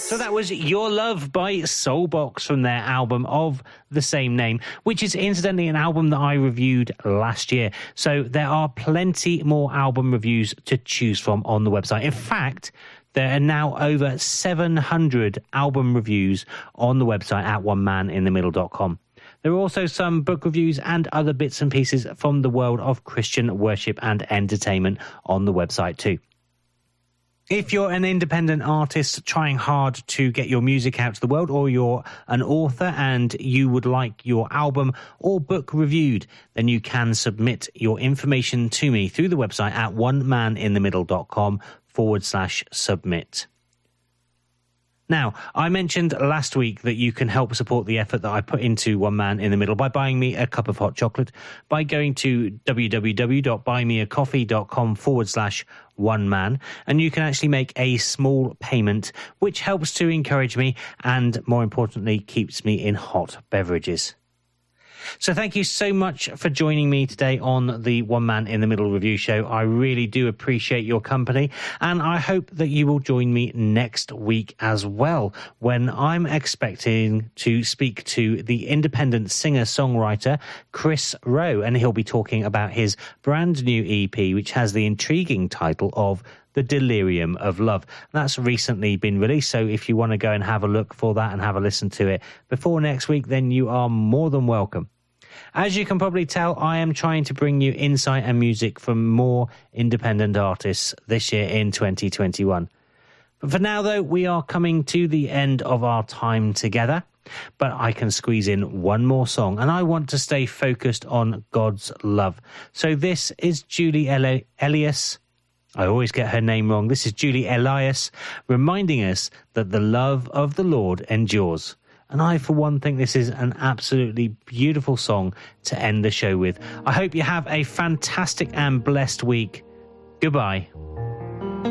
So that was Your Love by Soulbox from their album of the same name, which is incidentally an album that I reviewed last year. So there are plenty more album reviews to choose from on the website. In fact, there are now over 700 album reviews on the website at onemaninthemiddle.com. There are also some book reviews and other bits and pieces from the world of Christian worship and entertainment on the website too. If you're an independent artist trying hard to get your music out to the world, or you're an author and you would like your album or book reviewed, then you can submit your information to me through the website at onemaninthemiddle.com/submit. Now, I mentioned last week that you can help support the effort that I put into One Man in the Middle by buying me a cup of hot chocolate by going to www.buymeacoffee.com/oneman, and you can actually make a small payment, which helps to encourage me and, more importantly, keeps me in hot beverages. So thank you so much for joining me today on the One Man in the Middle review show. I really do appreciate your company, and I hope that you will join me next week as well, when I'm expecting to speak to the independent singer-songwriter Chris Rowe, and he'll be talking about his brand new EP, which has the intriguing title of The Delirium of Love. That's recently been released, so if you want to go and have a look for that and have a listen to it before next week, then you are more than welcome. As you can probably tell, I am trying to bring you insight and music from more independent artists this year in 2021. But for now, though, we are coming to the end of our time together. But I can squeeze in one more song, and I want to stay focused on God's love. So this is Julie Elias. I always get her name wrong. This is Julie Elias reminding us that the love of the Lord endures. And I, for one, think this is an absolutely beautiful song to end the show with. I hope you have a fantastic and blessed week. Goodbye.